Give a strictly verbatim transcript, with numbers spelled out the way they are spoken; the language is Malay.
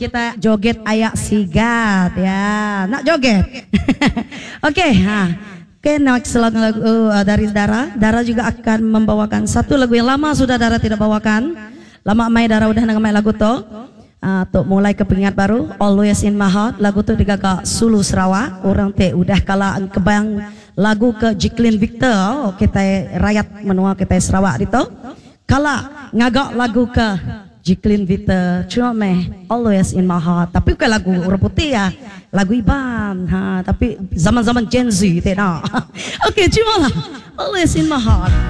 Kita joget ayak sigat ya. Nak joget? Oke, okay, ha. Oke, okay, next lagu, lagu uh, dari Dara. Dara juga akan membawakan satu lagu yang lama sudah Dara tidak bawakan. Lama mai Dara udah ngamai lagu to. Uh, Tuk mulai kepingat baru Always in My Heart. Lagu tu digagak Sulu Sarawak. Orang te udah kala kebayang lagu ke Jacqueline Victor. Oh, kita rakyat menua kita Sarawak itu. Kala ngagak lagu ke Jacqueline Victor, cuma meh Always in My Heart. Tapi bukan lagu orang putih ya, lagu Iban. Ha, tapi zaman-zaman Gen Z, tidak. Oke, cuma lah Always in My Heart.